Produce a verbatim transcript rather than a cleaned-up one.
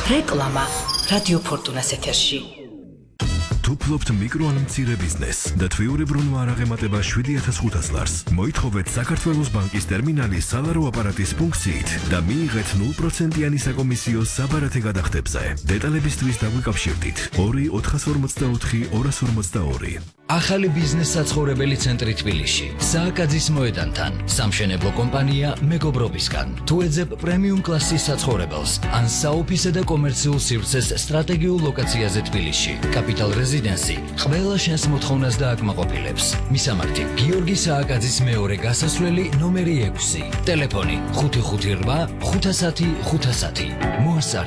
რეკლამა რადიო ფორტუნას ეთერში. თუ ფლობთ მიკრო ან მცირე ბიზნესს და თვიურებრივ არ აღემატება შვიდი ათას ხუთას ლარს, მოითხოვეთ საქართველოს ბანკის ტერმინალის სალარო აპარატის ფუნქციით და მიიღეთ ნულ პროცენტიანი საკომისიო საბარათე გადახდებზე. დეტალებისთვის დაგვიკავშირდით ორი ოთხას ორმოცდაოთხი ორას ორმოცდაორი. ახალი ბიზნეს საცხოვრებელი ცენტრი თბილისში, სააკაძის მოედანთან, სამშენებლო კომპანია მეგობრობისგან. თუ ეძებ პრემიუმ კლასის საცხოვრებელს, ან საოფისე და კომერციულ სივრცეს სტრატეგიულ ლოკაციაზე თბილისში, კაპიტალ რეზიდენსი, ყველა შენს მოთხოვნას დააკმაყოფილებს. მისამართი: გიორგი სააკაძის მეორე გასასვლელი ნომერი ექვსი. ტელეფონი: ხუთი ხუთი რვა ხუთასათი ხუთასათი. მოასწარი